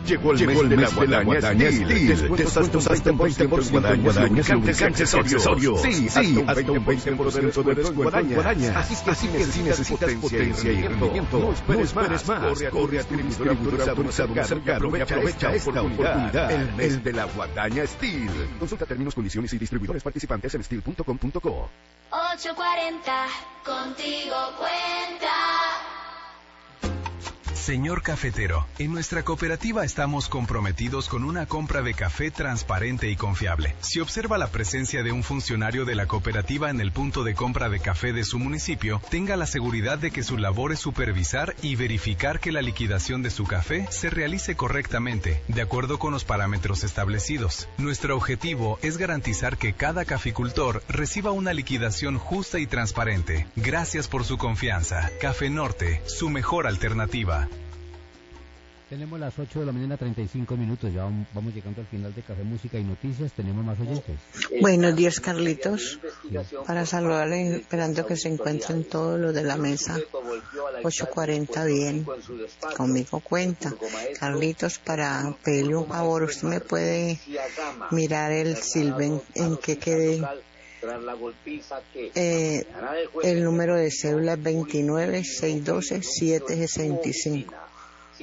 Llegó el mes de la Guadaña Steel. Descuentos hasta un 20% en guadañas, lubricantes y accesorios. Sí, hasta un 20% de descuento en guadañas. Así que si necesitas potencia y rendimiento, no esperes más. Corre a tu distribuidor autorizado cercano y aprovecha esta oportunidad. El mes de la Guadaña Steel. Consulta términos, condiciones y distribuidores participantes en steel.com.co. 840, contigo cuenta. Señor cafetero, en nuestra cooperativa estamos comprometidos con una compra de café transparente y confiable. Si observa la presencia de un funcionario de la cooperativa en el punto de compra de café de su municipio, tenga la seguridad de que su labor es supervisar y verificar que la liquidación de su café se realice correctamente, de acuerdo con los parámetros establecidos. Nuestro objetivo es garantizar que cada caficultor reciba una liquidación justa y transparente. Gracias por su confianza. Café Norte, su mejor alternativa. Tenemos las 8 de la mañana, 35 minutos. Ya vamos llegando al final de Café, Música y Noticias. Tenemos más oyentes. Buenos días, Carlitos. Para saludarle, esperando que se encuentren todos los de la mesa. 8:40, bien. Conmigo cuenta. Carlitos, para pedirle un favor, usted me puede mirar el Silven en que quede. El número de cédula es 29-612-765.